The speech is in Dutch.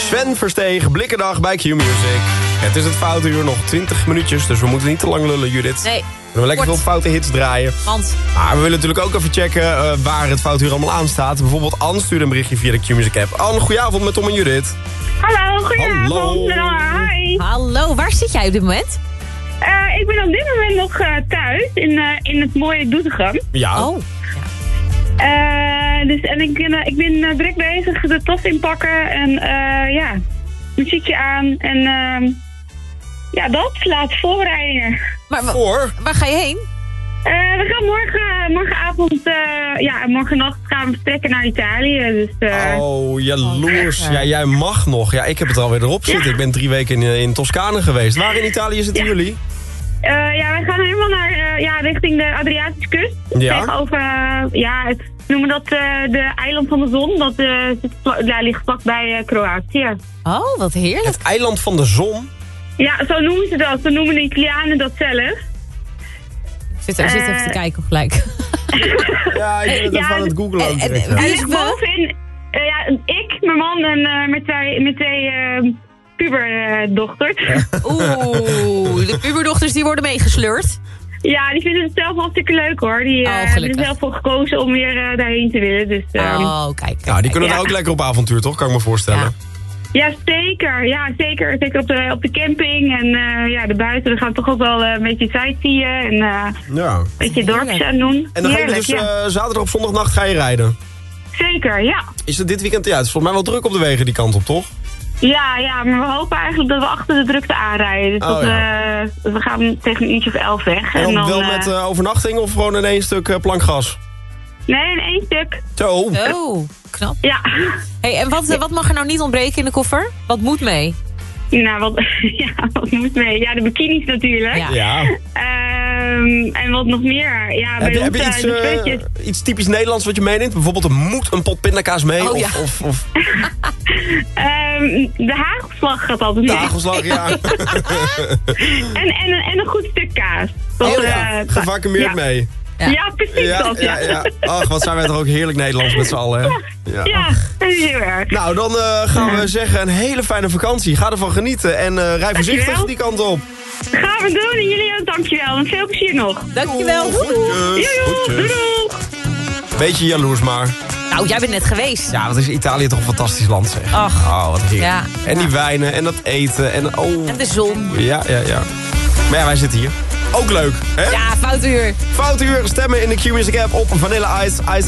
Sven Versteeg, Blikkendag bij Q-Music. Het is het foute uur, nog 20 minuutjes, dus we moeten niet te lang lullen, Judith. Nee. We willen lekker veel foute hits draaien. Want? Maar we willen natuurlijk ook even checken waar het foute uur allemaal aan staat. Bijvoorbeeld Anne stuurde een berichtje via de Q-Music app. Anne, goedenavond met Tom en Judith. Hallo, goedenavond. Hallo. Hi. Hallo, waar zit jij op dit moment? Ik ben op dit moment nog thuis in het mooie Doetinchem. Ja. Oh. Ik ben druk bezig de tas inpakken en muziekje aan en dat, laatste voorbereidingen. Maar Waar ga je heen? We gaan morgenavond, morgennacht gaan we vertrekken naar Italië. Dus, Oh, jaloers. Ja, jij mag nog. Ja, ik heb het alweer erop zitten. Ik ben 3 weken in Toscane geweest. Waar in Italië zitten jullie? Wij gaan helemaal naar richting de Adriatische kust. Ja. Tegenover, we noemen dat de eiland van de zon. Dat ligt vlakbij Kroatië. Oh, wat heerlijk. Het eiland van de zon? Ja, zo noemen ze dat. Zo noemen de Italianen dat zelf. Ik zit even te kijken gelijk. Ja, ik ben het aan het googlen ook. Bovenin, ik, mijn man en met twee puberdochters. Oeh, de puberdochters die worden meegesleurd. Ja, die vinden het zelf hartstikke leuk hoor. Die hebben er zelf voor gekozen om weer daarheen te willen. Dus, kijk. Nou, die kunnen er ook lekker op avondeer, toch? Kan ik me voorstellen. Ja, zeker. Ja, zeker. Zeker op de camping en daarbuiten. We gaan toch ook wel een beetje sightseeën en een beetje dorpjes aan doen. En dan ga je dus zaterdag op zondagnacht ga je rijden? Zeker, ja. Is het dit weekend? Ja, het is volgens mij wel druk op de wegen die kant op, toch? Ja, maar we hopen eigenlijk dat we achter de drukte aanrijden. Dus we gaan tegen een uurtje of 11 weg. En dan wel met overnachting of gewoon in 1 stuk plankgas? Nee, in 1 stuk. Zo, knap. Ja. Hey, en wat mag er nou niet ontbreken in de koffer? Wat moet mee? Nou, wat moet mee? Ja, de bikinis natuurlijk. Ja. En wat nog meer? Ja, heb je iets typisch Nederlands wat je meeneemt? Bijvoorbeeld er moet een pot pindakaas mee? Of... de hagelslag gaat altijd mee. De hagelslag, ja. en een goed stuk kaas. Gevacumeerd mee. Ja, precies dat. Ja. Ach, wat zijn wij toch ook heerlijk Nederlands met z'n allen, hè? Ja, dat is heel erg. Nou, dan gaan we zeggen een hele fijne vakantie. Ga ervan genieten en rij voorzichtig die kant op. Gaan we doen en jullie ook, dankjewel. En veel plezier nog. Dankjewel. Doei. Beetje jaloers maar. Nou, jij bent net geweest. Ja, wat is Italië toch een fantastisch land, zeg. Ach. Oh, wat heerlijk. Ja. En die wijnen en dat eten en En de zon. Ja. Maar ja, wij zitten hier. Ook leuk, hè? Ja, fout uur. Fout uur, stemmen in de Q-Music app op Vanilla Ice.